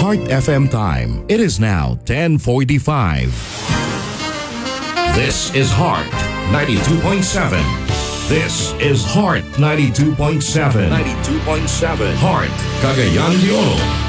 Heart FM time. It is now 10:45. This is Heart 92.7. This is Heart 92.7. 92.7. Heart, Cagayan de Oro.